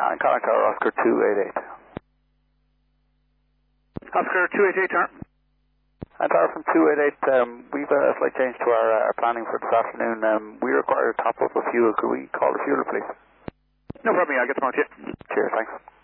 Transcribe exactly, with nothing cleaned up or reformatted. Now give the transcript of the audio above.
And Connor Tower, Oscar two eight eight. Oscar two eight eight, turn. And Tower from two eight eight, um, we've a slight change to our, uh, our planning for this afternoon. Um, we require a top up of fuel. Could we call the fueler, please? No problem, yeah, I'll get them out to you. Cheers, thanks.